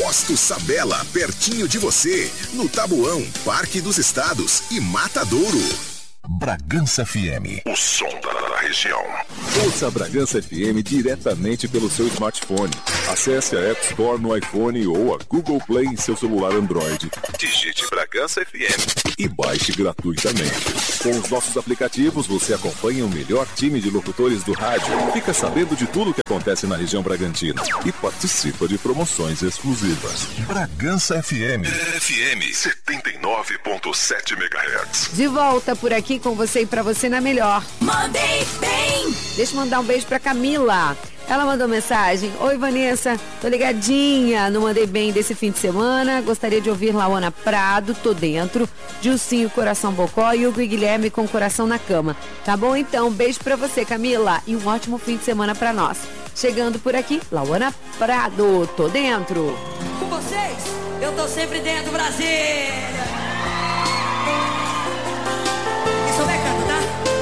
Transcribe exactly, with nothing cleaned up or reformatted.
Posto Sabela, pertinho de você, no Tabuão, Parque dos Estados e Matadouro. Bragança F M, o som da região. Ouça a Bragança F M diretamente pelo seu smartphone. Acesse a App Store no iPhone ou a Google Play em seu celular Android. Digite Bragança F M e baixe gratuitamente. Com os nossos aplicativos, você acompanha o melhor time de locutores do rádio, fica sabendo de tudo o que acontece na região Bragantina e participa de promoções exclusivas. Bragança F M. F M setenta e nove ponto sete megahertz. De volta por aqui com você e pra você na melhor. Mandei bem! Deixa eu mandar um beijo pra Camila. Ela mandou mensagem: oi Vanessa, tô ligadinha, não mandei bem desse fim de semana, gostaria de ouvir Laona Prado, tô dentro, Dilcinho Coração Bocó e Hugo e Guilherme com Coração na Cama. Tá bom então, beijo pra você Camila e um ótimo fim de semana pra nós. Chegando por aqui, Laona Prado, tô dentro. Com vocês, eu tô sempre dentro, Brasil!